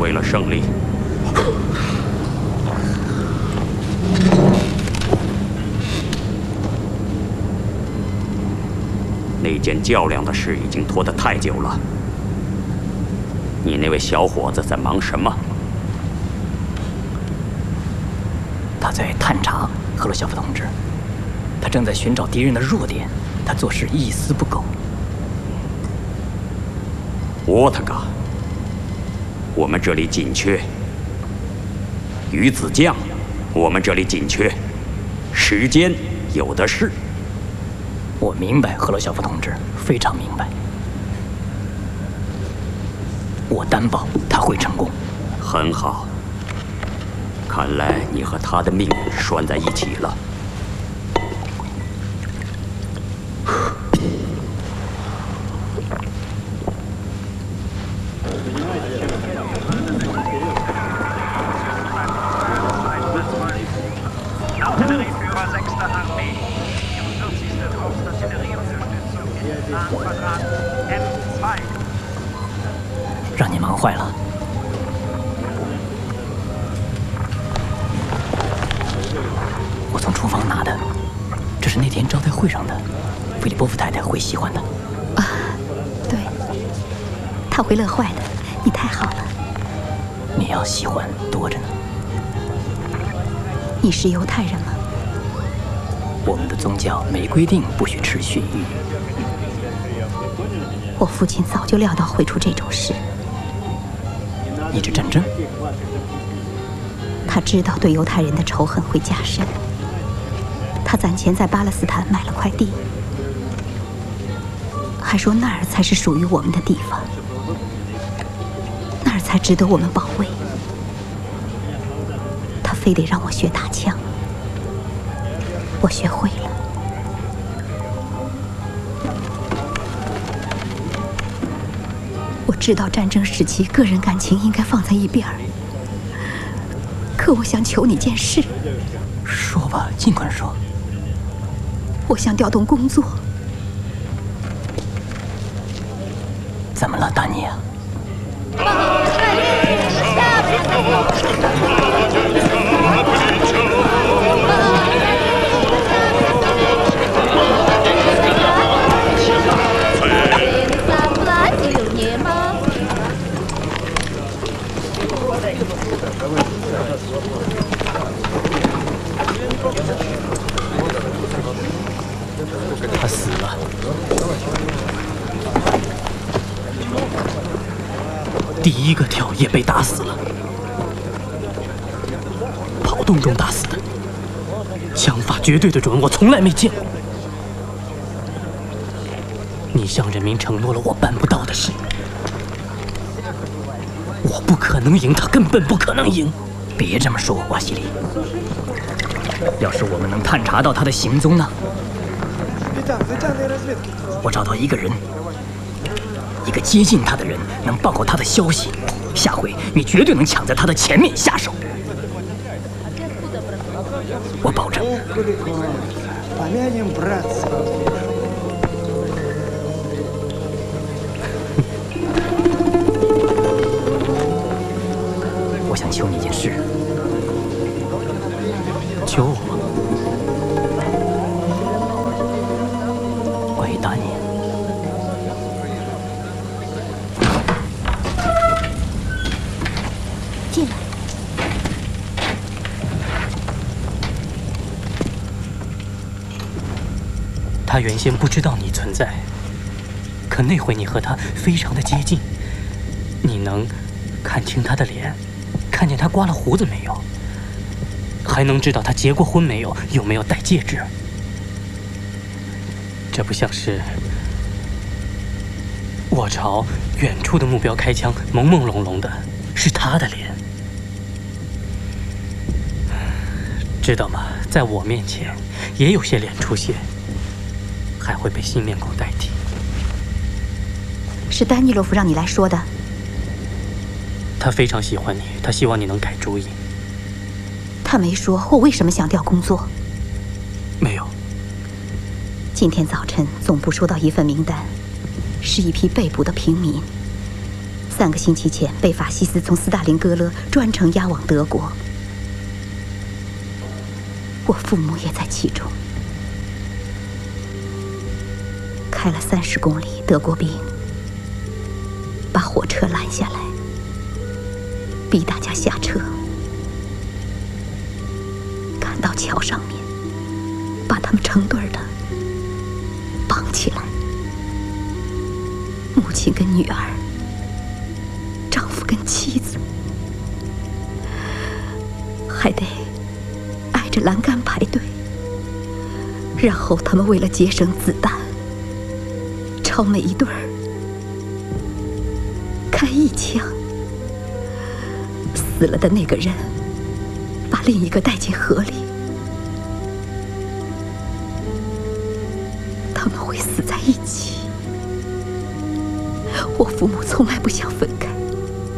为了胜利。那件较量的事已经拖得太久了。你那位小伙子在忙什么？ 他在探查，赫鲁晓夫同志。他正在寻找敌人的弱点，他做事一丝不苟。 沃特嘎，我们这里紧缺；鱼子酱，我们这里紧缺。时间有的是。 我明白，赫鲁晓夫同志，非常明白。我担保他会成功。 很好，看来你和他的命运拴在一起了。 让你忙坏了。我从厨房拿的，这是那天招待会上的，菲利波夫太太会喜欢的。 啊，对，他会乐坏的。你太好了。 你要喜欢多着呢。 你是犹太人吗？ 我们的宗教没规定不许吃驯鱼。 我父亲早就料到会出这种事。 你这战争？ 他知道对犹太人的仇恨会加深。他攒钱在巴勒斯坦买了块地，还说那儿才是属于我们的地方，那儿才值得我们保卫。他非得让我学打枪，我学会了。我知道战争时期个人感情应该放在一边儿，可我想求你件事。 说吧，尽管说。 我想调动工作。 怎么了，达尼亚？他死了。第一个跳也被打死了，跑动中打死的，枪法绝对的准，我从来没见过。你向人民承诺了我办不到的事，我不可能赢，他根本不可能赢。别这么说，瓦西里。要是我们能探查到他的行踪呢？我找到一个人，一个接近他的人，能报告他的消息。下回你绝对能抢在他的前面下手，我保证。我想求你一件事。求我？关于达尼。 进来。 他原先不知道你存在，可那回你和他非常的接近，你能看清他的脸，看见他刮了胡子没有，还能知道他结过婚没有，有没有戴戒指。这不像是我朝远处的目标开枪，朦朦胧胧的是他的脸，知道吗？在我面前也有些脸出现，还会被新面孔代替。 是丹尼洛夫让你来说的。 他非常喜欢你，他希望你能改主意。 他没说我为什么想调工作。 没有。 今天早晨总部收到一份名单，是一批被捕的平民， 3个星期前被法西斯从斯大林格勒专程押往德国，我父母也在其中。开了30公里，德国兵把火车拦下来，逼大家下车，赶到桥上面，把他们成对的绑起来，母亲跟女儿，丈夫跟妻子，还得挨着栏杆排队。然后他们为了节省子弹，朝每一对儿开1枪，死了的那个人把另一个带进河里。他们会死在一起。我父母从来不想分开，